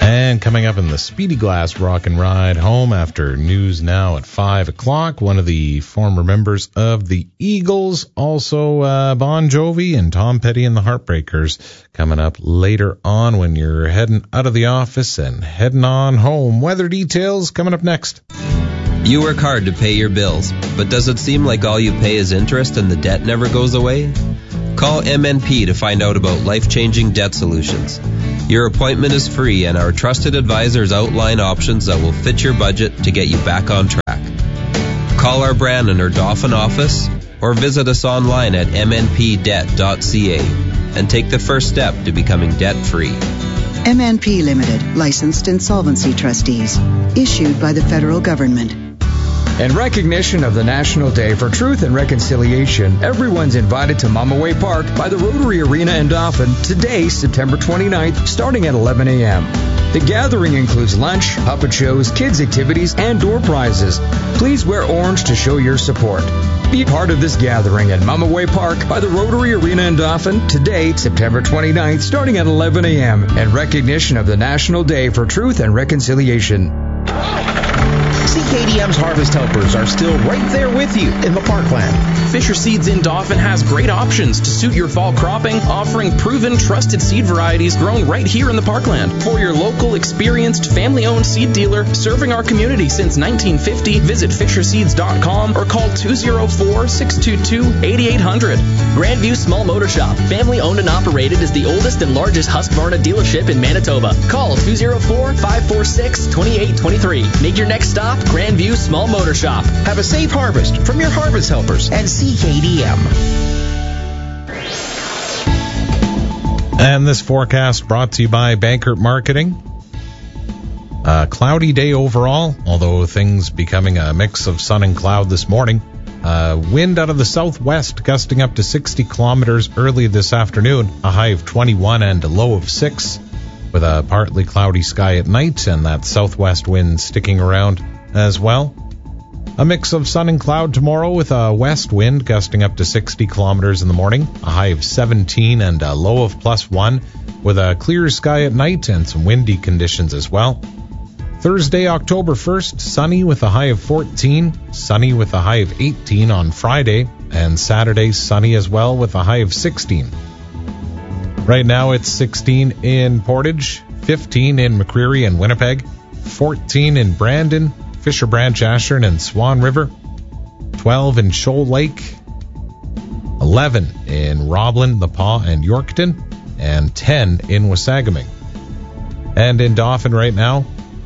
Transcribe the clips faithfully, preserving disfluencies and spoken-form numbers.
And coming up in the Speedy Glass Rock and Ride home after news now at five o'clock, one of the former members of the Eagles, also uh, Bon Jovi and Tom Petty and the Heartbreakers, coming up later on when you're heading out of the office and heading on home. Weather details coming up next. You work hard to pay your bills, but does it seem like all you pay is interest and the debt never goes away? Call M N P to find out about life-changing debt solutions. Your appointment is free, and our trusted advisors outline options that will fit your budget to get you back on track. Call our Brandon or Dauphin office or visit us online at m n p debt dot c a and take the first step to becoming debt-free. M N P Limited, licensed insolvency trustees, issued by the federal government. In recognition of the National Day for Truth and Reconciliation, everyone's invited to Mamawa Park by the Rotary Arena in Dauphin today, September twenty-ninth, starting at eleven a.m. The gathering includes lunch, puppet shows, kids' activities, and door prizes. Please wear orange to show your support. Be part of this gathering at Mamawa Park by the Rotary Arena in Dauphin today, September twenty-ninth, starting at eleven a.m. in recognition of the National Day for Truth and Reconciliation. C K D M's Harvest Helpers are still right there with you in the parkland. Fisher Seeds in Dauphin has great options to suit your fall cropping, offering proven, trusted seed varieties grown right here in the parkland. For your local, experienced, family-owned seed dealer serving our community since nineteen fifty, visit fisher seeds dot com or call two oh four, six two two, eight eight hundred. Grandview Small Motor Shop, family-owned and operated, is the oldest and largest Husqvarna dealership in Manitoba. Call two oh four, five four six, two eight two three. Make your next stop Grandview Small Motor Shop. Have a safe harvest from your Harvest Helpers and C K D M. And this forecast brought to you by Bankert Marketing. A cloudy day overall, although things becoming a mix of sun and cloud this morning. Uh, wind out of the southwest gusting up to sixty kilometers early this afternoon, a high of twenty-one and a low of six, with a partly cloudy sky at night and that southwest wind sticking around as well. A mix of sun and cloud tomorrow with a west wind gusting up to sixty kilometers in the morning, a high of seventeen and a low of plus one, with a clear sky at night and some windy conditions as well. Thursday, October first, sunny with a high of fourteen, sunny with a high of eighteen on Friday, and Saturday sunny as well with a high of sixteen. Right now it's sixteen in Portage, fifteen in McCreary and Winnipeg, fourteen in Brandon, Fisher Branch, Ashern, and Swan River, twelve in Shoal Lake, eleven in Roblin, The Pas, and Yorkton, and ten in Wasagaming. And in Dauphin right now,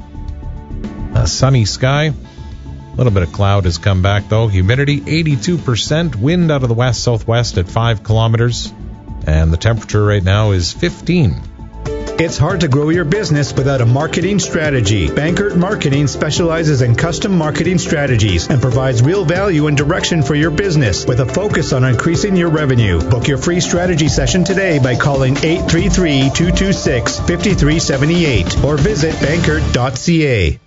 a sunny sky, a little bit of cloud has come back though, humidity eighty-two percent, wind out of the west-southwest at five kilometers, and the temperature right now is fifteen. It's hard to grow your business without a marketing strategy. Bankert Marketing specializes in custom marketing strategies and provides real value and direction for your business with a focus on increasing your revenue. Book your free strategy session today by calling eight three three, two two six, five three seven eight or visit bankert dot c a.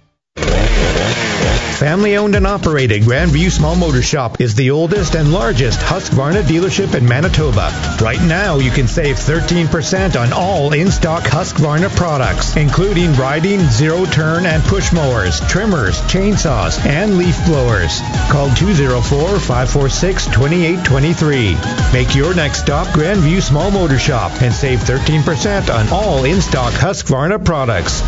Family-owned and operated Grandview Small Motor Shop is the oldest and largest Husqvarna dealership in Manitoba. Right now, you can save thirteen percent on all in-stock Husqvarna products, including riding, zero-turn, and push mowers, trimmers, chainsaws, and leaf blowers. Call two oh four, five four six, two eight two three. Make your next stop Grandview Small Motor Shop and save thirteen percent on all in-stock Husqvarna products.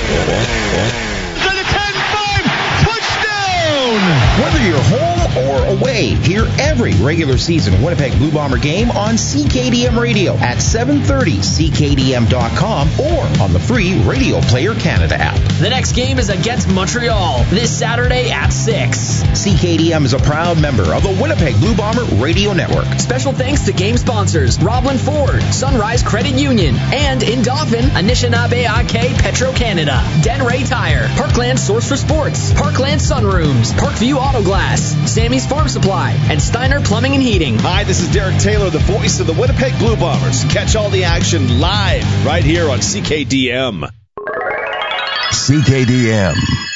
Whether you're home or away, hear every regular season Winnipeg Blue Bomber game on C K D M Radio at seven thirty C K D M dot com or on the free Radio Player Canada app. The next game is against Montreal this Saturday at six. C K D M is a proud member of the Winnipeg Blue Bomber Radio Network. Special thanks to game sponsors Roblin Ford, Sunrise Credit Union, and in Dauphin, Anishinaabe Ake Petro Canada, Denray Tire, Parkland Source for Sports, Parkland Sunrooms, Parkview Auto Glass, Sammy's Farm Supply, and Steiner Plumbing and Heating. Hi, this is Derek Taylor, the voice of the Winnipeg Blue Bombers. Catch all the action live right here on C K D M. C K D M.